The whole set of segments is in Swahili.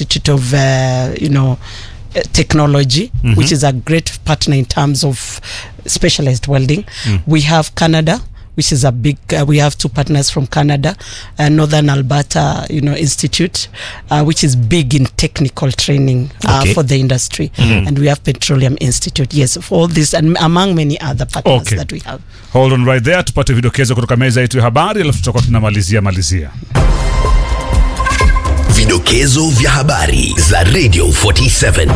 Institute of Technology, which is a great partner in terms of specialized welding. We have Canada, which is a big, we have 2 partners from Canada, Northern Alberta, Institute, which is big in technical training for the industry. And we have Petroleum Institute, yes, for all this and among many other partners that we have. Hold on right there, tupate vidokezo kutoka meza yetu ya habari, alafu tutakuwa tunamalizia. Vidokezo vya habari za Radio 47.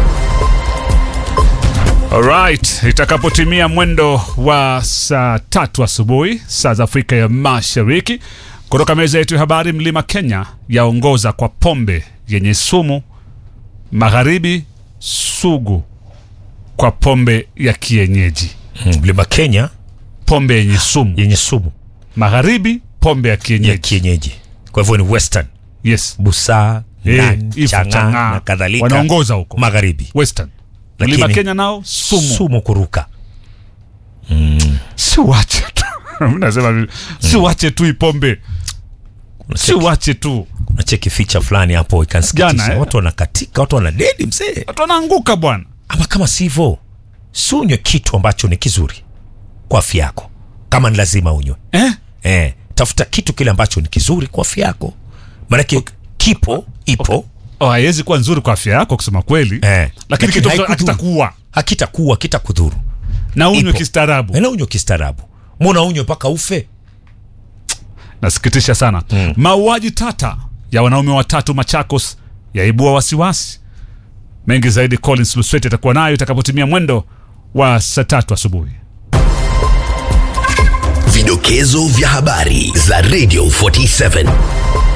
Alright, itakapotimia mwendo wa saa 3 asubuhi saa za Afrika ya Mashariki, kutoka meza yetu ya habari, Mlima Kenya yaongoza kwa pombe yenye sumu, Magharibi sugu kwa pombe ya kienyeji. Mlima Kenya pombe yenye sumu, Magharibi pombe ya kienyeji. Kwa hivyo ni Western. Yes. Busaa, Chang'aa na kadhalika. Wanaongoza huko Magharibi. Western. Mlima Kenya nao sumu kuruka. Si wache tu. Mnasema si wache tu ipombe. Si wache tu. Unacheki feature fulani hapo ikansikitisha. Watu wanakatika, watu wanadedi mzee. Watu wanaanguka bwana. Ama kama sivyo, unywe kitu ambacho ni kizuri kwa afya yako. Kama ni lazima unywe. Tafuta kitu kile ambacho ni kizuri kwa afya yako. Maana ipo. Haiwezi kuwa nzuri kwa afya yako kusema kweli. Lakini kitu hakitakuwa kitakudhuru. Na unywe kistaarabu. Na unywe kistaarabu. Mbona unywe mpaka ufe? Nasikitisha sana. Mauaji tata ya wanaume 3 Machakos yaibua wasiwasi. Mengi zaidi Collins Lusweti atakuwa nayo itakapotimia mwendo wa saa 3 asubuhi. Vidokezo vya habari za Radio 47.